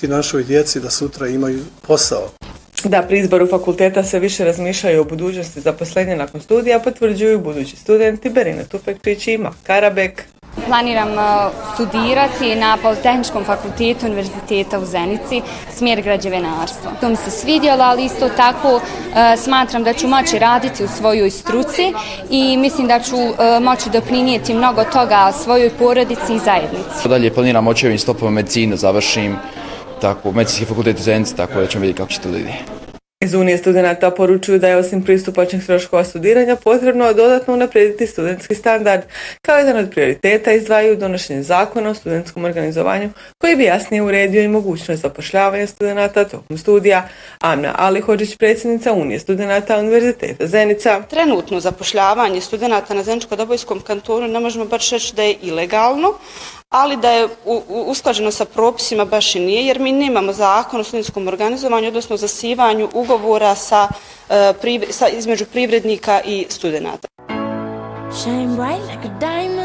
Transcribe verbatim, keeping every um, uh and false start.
omogućiti našoj djeci da sutra imaju posao. Da, pri izboru fakulteta sve više razmišljaju o budućnosti zaposlenja nakon studija, potvrđuju budući studenti Berina Tufekčić i Mak Karabek. Planiram studirati na Politehničkom fakultetu Univerziteta u Zenici, smjer građevinarstvo. To mi se svidjelo, ali isto tako smatram da ću moći raditi u svojoj struci i mislim da ću moći doprinijeti mnogo toga svojoj porodici i zajednici. Dalje planiram moći ovim stopom medicinu završim, tako, medicinski fakultet u Zenici, tako da ćemo vidjeti kako će to ljudi. Iz Unije studenata poručuju da je osim pristupačnih troškova studiranja potrebno dodatno unaprijediti studentski standard. Kao jedan od prioriteta izdvajaju donošenje zakona o studentskom organizovanju koji bi jasnije uredio i mogućnost zapošljavanja studenata tokom studija. Amna Alihođić, predsjednica Unije studenata Univerziteta Zenica. Trenutno zapošljavanje studenata na Zeničko-Dobojskom kantonu ne možemo baš reći da je ilegalno, ali da je usklađeno sa propisima baš i nije, jer mi nemamo zakon o studentskom organizovanju, odnosno zasivanju ugovora sa, sa, između privrednika i studenata.